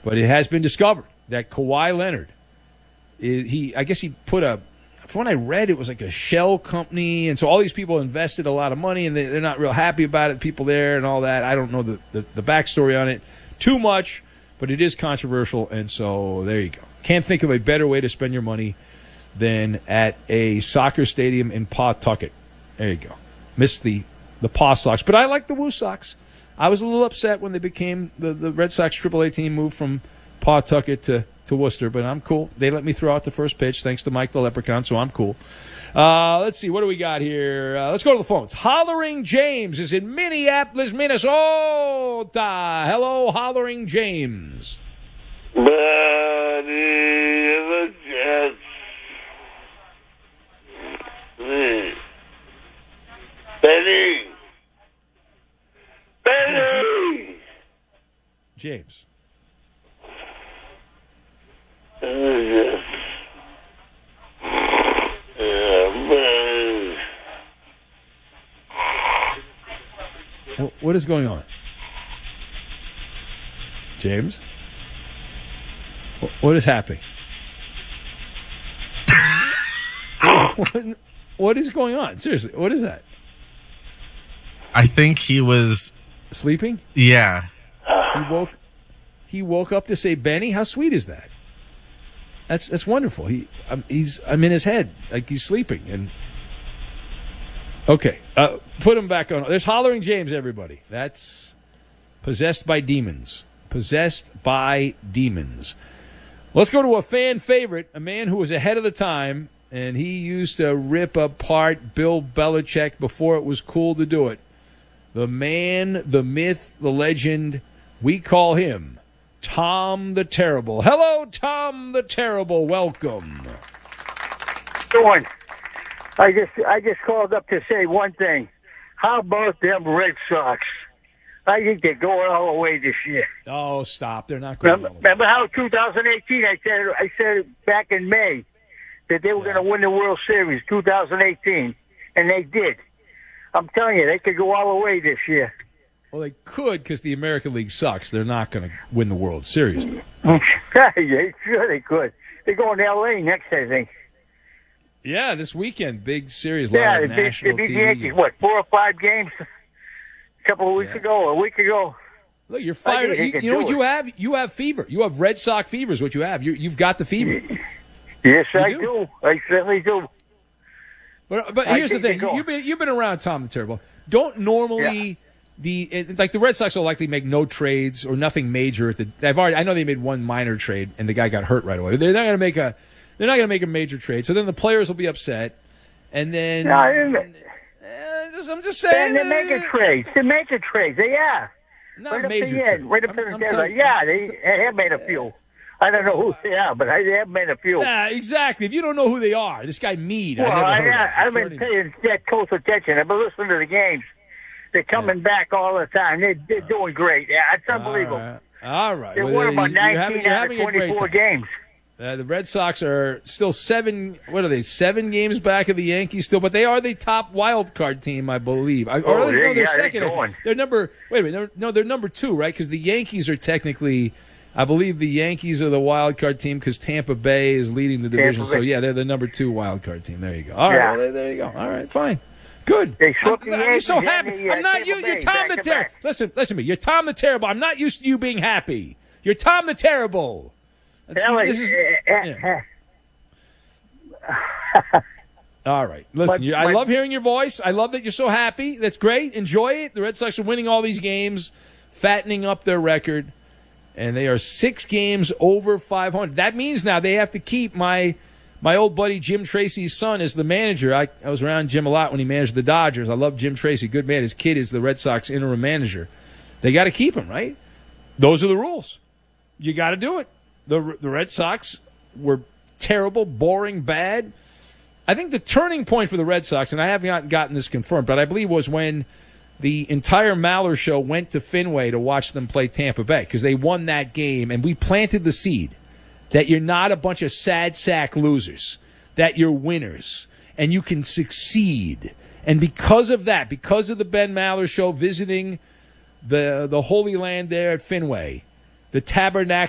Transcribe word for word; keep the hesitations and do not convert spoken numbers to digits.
But it has been discovered that Kawhi Leonard, he I guess he put a, from what I read, it was like a shell company, and so all these people invested a lot of money, and they, they're not real happy about it, people there and all that. I don't know the, the, the backstory on it too much, but it is controversial, and so there you go. Can't think of a better way to spend your money than at a soccer stadium in Pawtucket. There you go. Missed the, the Paw Sox, but I like the Woo Sox. I was a little upset when they became the, the Red Sox triple A team, moved from Pawtucket to, to Worcester, but I'm cool. They let me throw out the first pitch thanks to Mike the Leprechaun, so I'm cool. Uh, let's see, what do we got here? Uh, let's go to the phones. Hollering James is in Minneapolis, Minnesota. Hello, Hollering James. Buddy of the Jets. Benny. Benny. James. Uh, What is going on? James? What is happening? what, what is going on? Seriously, what is that? I think he was sleeping? Yeah. He woke he woke up to say Benny? How sweet is that? That's that's wonderful. He um, he's I'm in his head like he's sleeping and okay, uh, put him back on. There's Hollering James, everybody. That's Possessed by Demons. Possessed by Demons. Let's go to a fan favorite, a man who was ahead of the time, and he used to rip apart Bill Belichick before it was cool to do it. The man, the myth, the legend, we call him Tom the Terrible. Hello, Tom the Terrible. Welcome. Doing. I just I just called up to say one thing. How about them Red Sox? I think they're going all the way this year. Oh, stop! They're not going. Remember, remember how twenty eighteen? I said I said back in May that they were yeah. going to win the World Series, twenty eighteen, and they did. I'm telling you, they could go all the way this year. Well, they could because the American League sucks. They're not going to win the World Series, though. yeah, sure they could. They're going to L A next, I think. Yeah, this weekend, big series, yeah, live the national big, the big T V. Yankees, what, four or five games a couple of weeks yeah. ago, a week ago. Look, you're fired. You, you know what it. you have? You have fever. You have Red Sox fever is what you have. You, you've got the fever. Yes, you I do. do. I certainly do. But but here's the thing: you've been you've been around Tom the Terrible. Don't normally. Yeah. The like the Red Sox will likely make no trades or nothing major. At the, I've already I know they made one minor trade and the guy got hurt right away. They're not going to make a they're not going to make a major trade. So then the players will be upset, and then no, uh, just, I'm just saying they make a trade. They make a trade. They are not right major up to the end, right up to I'm, the I'm end. Yeah, they, they have made a few. I don't know who they are, but they have made a few. Yeah, exactly. If you don't know who they are, this guy Meade. Well, I never I, heard I, of I've been paying that close attention. I've been listening to the games. They're coming yeah. back all the time. They're, they're doing great. Yeah, it's unbelievable. All right. All right. They well, won about nineteen having, out of twenty-four games. Uh, the Red Sox are still seven. What are they? Seven games back of the Yankees still, but they are the top wild card team, I believe. Oh, or, they, no, they're yeah, second. They're, going. they're number. Wait a minute. They're, no, they're number two, right? Because the Yankees are technically. I believe the Yankees are the wild card team because Tampa Bay is leading the division. So yeah, they're the number two wild card team. There you go. All right. Yeah. Well, there you go. All right. Fine. Good. They I'm, the I'm so happy. The, uh, I'm not you. You're Tom the Terrible. Listen, listen to me. You're Tom the Terrible. I'm not used to you being happy. You're Tom the Terrible. This is, yeah. All right. Listen, but, I love hearing your voice. I love that you're so happy. That's great. Enjoy it. The Red Sox are winning all these games, fattening up their record, and they are six games over five hundred. That means now they have to keep my my old buddy Jim Tracy's son as the manager. I, I was around Jim a lot when he managed the Dodgers. I love Jim Tracy. Good man. His kid is the Red Sox interim manager. They got to keep him, right? Those are the rules. You got to do it. The the Red Sox were terrible, boring, bad. I think the turning point for the Red Sox, and I have not gotten this confirmed, but I believe was when the entire Maller show went to Fenway to watch them play Tampa Bay because they won that game, and we planted the seed that you're not a bunch of sad sack losers, that you're winners, and you can succeed. And because of that, because of the Ben Maller show visiting the the Holy Land there at Fenway, the Tabernacle